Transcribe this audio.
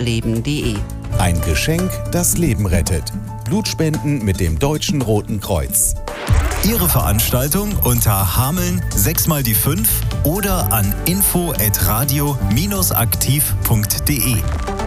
weiterleben.de. Ein Geschenk, das Leben rettet. Blutspenden mit dem Deutschen Roten Kreuz. Ihre Veranstaltung unter Hameln 6x5 oder an info@radio-aktiv.de.